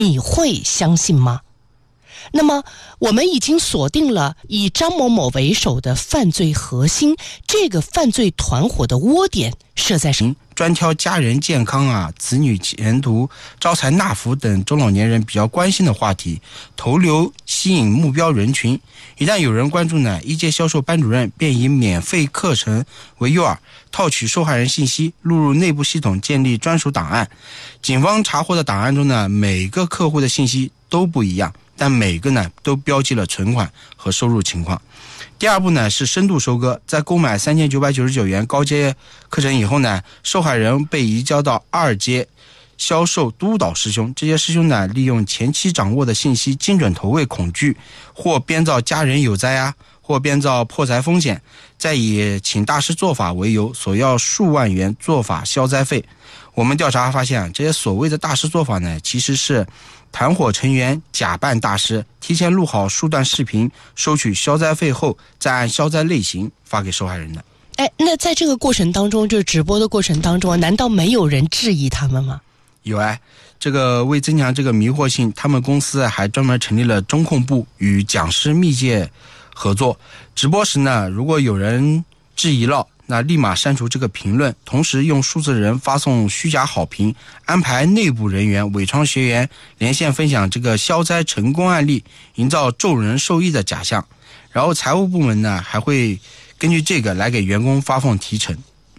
你会相信吗？那么我们已经锁定了以张某某为首的犯罪核心，这个犯罪团伙的窝点设在什么？ 专挑家人健康啊、子女前途、招财纳福等中老年人比较关心的话题，投流吸引目标人群。一旦有人关注呢，一届销售班主任便以免费课程为诱饵，套取受害人信息，录入内部系统，建立专属档案。警方查获的档案中呢，每个客户的信息都不一样，但每个呢都标记了存款和收入情况。第二步呢是深度收割，在购买3999元高阶课程以后呢，受害人被移交到2阶销售督导师兄，这些师兄呢利用前期掌握的信息精准投喂恐惧，或编造家人有灾啊，或编造破财风险，再以请大师做法为由索要数万元做法消灾费。我们调查发现这些所谓的大师做法呢，其实是团伙成员假扮大师，提前录好数段视频，收取消灾费后，再按消灾类型发给受害人的。 那在这个过程当中，就是直播的过程当中，难道没有人质疑他们吗？ 有这个为增强这个迷惑性，他们公司还专门成立了中控部，与讲师密切合作。直播时呢，如果有人质疑了，那立马删除这个评论，同时用数字人发送虚假好评，安排内部人员伪装学员连线分享这个消灾成功案例，营造众人受益的假象。然后财务部门呢还会根据这个来给员工发放提成。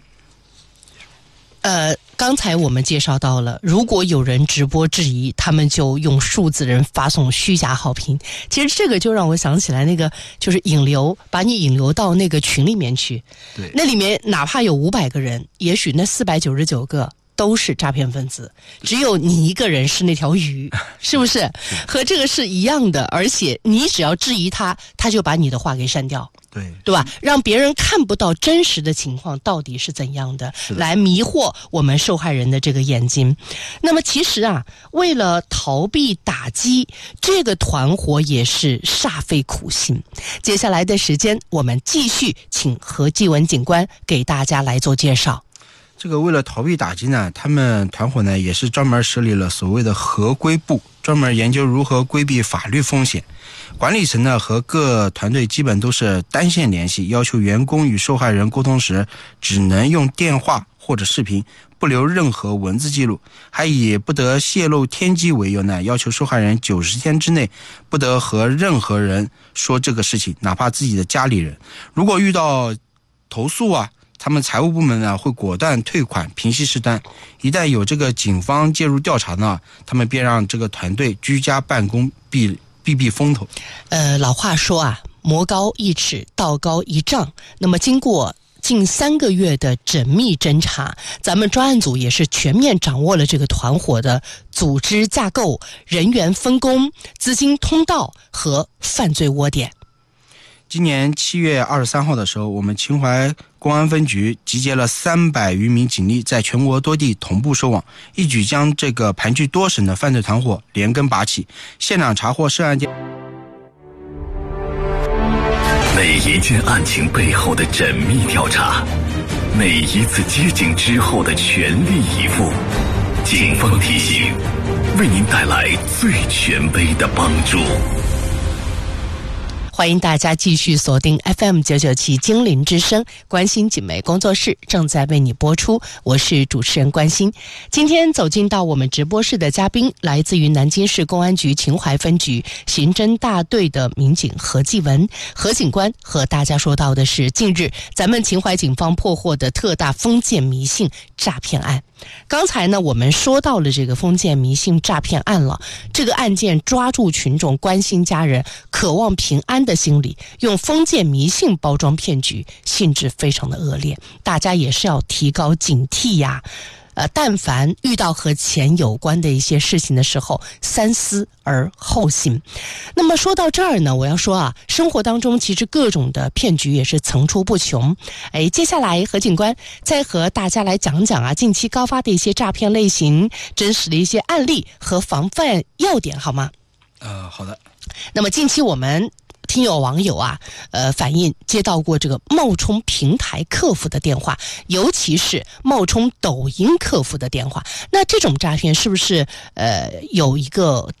刚才我们介绍到了，如果有人直播质疑，他们就用数字人发送虚假好评。其实这个就让我想起来那个，就是引流，把你引流到那个群里面去。 对， 那里面哪怕有500个人，也许那499个都是诈骗分子，只有你一个人是那条鱼，是不是？和这个是一样的，而且你只要质疑他，他就把你的话给删掉。对吧？让别人看不到真实的情况到底是怎样的，来迷惑我们受害人的这个眼睛。那么其实啊，为了逃避打击，这个团伙也是煞费苦心。接下来的时间，我们继续请何继文警官给大家来做介绍。 这个为了逃避打击呢，他们团伙呢也是专门设立了所谓的合规部，专门研究如何规避法律风险。管理层呢和各团队基本都是单线联系，要求员工与受害人沟通时只能用电话或者视频，不留任何文字记录，还以不得泄露天机为由呢，要求受害人90天之内不得和任何人说这个事情，哪怕自己的家里人。如果遇到投诉啊，他们财务部门呢会果断退款，平息事端。一旦有这个警方介入调查呢，他们便让这个团队居家办公，避风头。 老话说啊，魔高1尺，道高1丈。那么经过近3个月的缜密侦查，咱们专案组也是全面掌握了这个团伙的组织架构、人员分工、资金通道和犯罪窝点。 今年7月23号的时候，我们秦淮公安分局集结了300余名警力，在全国多地同步收网，一举将这个盘踞多省的犯罪团伙连根拔起，现场查获涉案件。 每一件案情背后的缜密调查，每一次接警之后的全力以赴，警方提醒，为您带来最权威的帮助。 欢迎大家继续锁定 FM997 精灵之声，关心警媒工作室正在为你播出，我是主持人关心。今天走进到我们直播室的嘉宾来自于南京市公安局秦淮分局刑侦大队的民警何继文。何警官和大家说到的是近日咱们秦淮警方破获的特大封建迷信诈骗案。刚才呢我们说到了这个封建迷信诈骗案了，这个案件抓住群众关心家人渴望平安的心理，用封建迷信包装骗局，性质非常的恶劣，大家也是要提高警惕呀。但凡遇到和钱有关的一些事情的时候，三思而后行。那么说到这儿呢，我要说啊，生活当中其实各种的骗局也是层出不穷。接下来何警官再和大家来讲讲啊，近期高发的一些诈骗类型，真实的一些案例和防范要点，好吗？ 好的。 那么近期我们听友网友啊，反映接到过这个冒充平台客服的电话，尤其是冒充抖音客服的电话。那这种诈骗是不是有一个